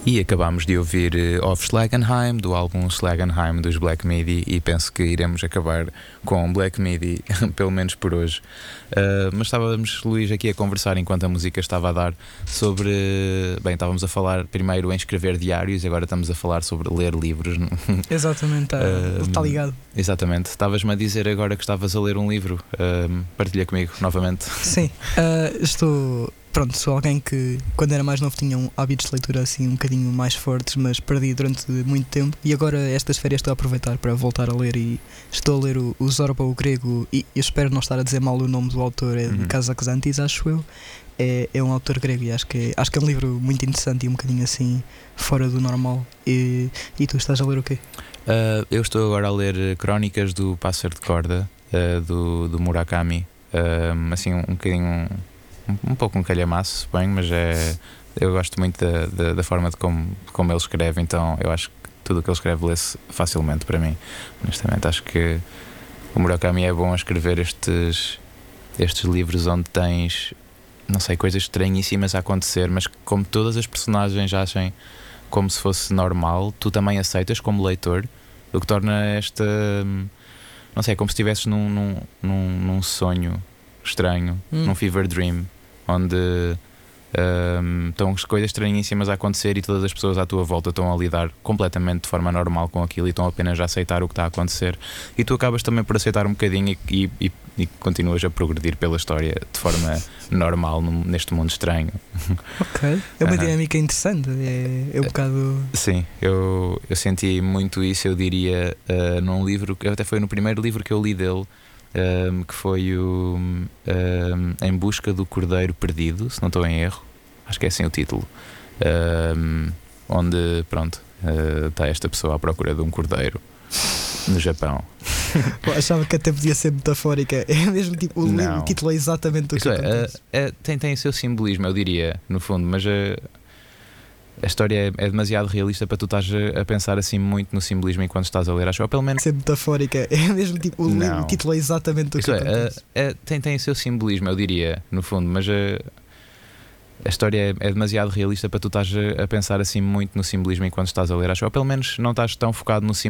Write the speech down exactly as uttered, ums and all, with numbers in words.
E acabámos de ouvir eh, Of Schlagenheim, do álbum Schlagenheim dos Black Midi, e penso que iremos acabar com Black Midi, pelo menos por hoje. Uh, mas estávamos, Luís, aqui a conversar enquanto a música estava a dar sobre. Bem, estávamos a falar primeiro em escrever diários, agora estamos a falar sobre ler livros. Exatamente, está, uh, está ligado. Exatamente. Estavas-me a dizer agora que estavas a ler um livro. Uh, partilha comigo novamente. Sim, uh, estou. Pronto, sou alguém que quando era mais novo tinha um hábitos de leitura assim um bocadinho mais fortes, mas perdi durante muito tempo, e agora estas férias estou a aproveitar para voltar a ler, e estou a ler o, o Zorba, o grego, e eu espero não estar a dizer mal o nome do autor, é de Uhum. Kazakhstantis, acho eu. É, é um autor grego e acho que, é, acho que é um livro muito interessante e um bocadinho assim fora do normal. E, e tu estás a ler o quê? Uh, eu estou agora a ler Crónicas do Pássaro de Corda, uh, do, do Murakami. Uh, assim, um, um bocadinho. Um, um pouco um calhamaço, bem, mas é, eu gosto muito da, da, da forma de como, de como ele escreve, então eu acho que tudo o que ele escreve lê-se facilmente para mim. Honestamente, acho que o Murakami é bom a escrever estes, estes livros onde tens, não sei, coisas estranhíssimas a acontecer, mas como todas as personagens agem como se fosse normal, tu também aceitas como leitor, o que torna esta, não sei, como se estivesses num, num, num, num sonho estranho, Hum. num fever dream, onde um, estão as coisas estranhíssimas a acontecer e todas as pessoas à tua volta estão a lidar completamente de forma normal com aquilo e estão apenas a aceitar o que está a acontecer, e tu acabas também por aceitar um bocadinho e, e, e, e continuas a progredir pela história de forma normal num, neste mundo estranho. Ok, é uma Uhum. dinâmica interessante, é, é um bocado... Sim, eu, eu senti muito isso, eu diria, uh, num livro, que até foi no primeiro livro que eu li dele, Um, que foi o um, Em Busca do Cordeiro Perdido, se não estou em erro, acho que é assim o título, um, onde, pronto, uh, está esta pessoa à procura de um cordeiro no Japão. Eu achava que até podia ser metafórica, é mesmo tipo, o, li- Não. o título é exatamente o Isto que é, acontece. uh, é, tem, tem o seu simbolismo, eu diria, no fundo, mas uh, a história é, é demasiado realista para tu estás a, a pensar assim muito no simbolismo enquanto estás a ler, acho, ou pelo menos. Ser metafórica, é mesmo tipo, o, li- Não. o título é exatamente o que Isto é, acontece. uh, é, tem, tem o seu simbolismo, eu diria, no fundo, mas uh, a história é, é demasiado realista para tu estás a, a pensar assim muito no simbolismo enquanto estás a ler, acho, ou pelo menos não estás tão focado no simbolismo